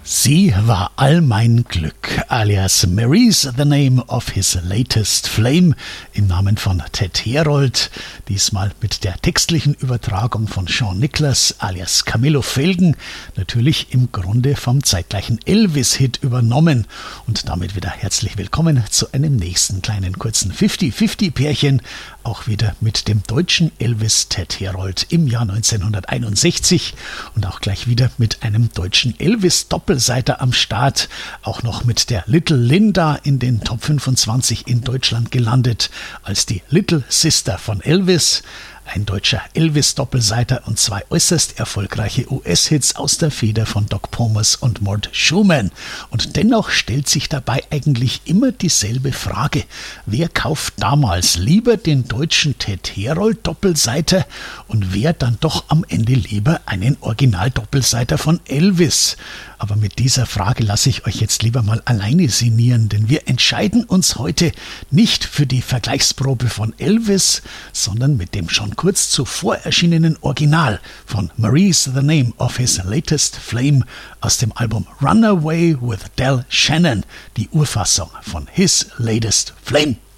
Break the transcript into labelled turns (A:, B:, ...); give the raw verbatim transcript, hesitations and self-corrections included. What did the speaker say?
A: Sie war all mein Glück, alias Marie's the name of his latest flame, im Namen von Ted Herold, diesmal mit der textlichen Übertragung von Sean Nicholas, alias Camillo Felgen, natürlich im Grunde vom zeitgleichen Elvis-Hit übernommen. Und damit wieder herzlich willkommen zu einem nächsten kleinen kurzen fünfzig fünfzig Pärchen, auch wieder mit dem deutschen Elvis Ted Herold im Jahr neunzehnhunderteinundsechzig und auch gleich wieder mit einem deutschen Elvis-Doppelseiter am Start, auch noch mit der Little Linda in den Top fünfundzwanzig in Deutschland gelandet, als die Little Sister von Elvis. Ein deutscher Elvis-Doppelseiter und zwei äußerst erfolgreiche U S-Hits aus der Feder von Doc Pomus und Mort Schumann. Und dennoch stellt sich dabei eigentlich immer dieselbe Frage. Wer kauft damals lieber den deutschen Ted Herold-Doppelseiter und wer dann doch am Ende lieber einen Original-Doppelseiter von Elvis? Aber mit dieser Frage lasse ich euch jetzt lieber mal alleine sinnieren, denn wir entscheiden uns heute nicht für die Vergleichsprobe von Elvis, sondern mit dem schon kurz zuvor erschienenen Original von Marie's the name of his latest flame aus dem Album Runaway with Del Shannon, die Urfassung von His Latest Flame.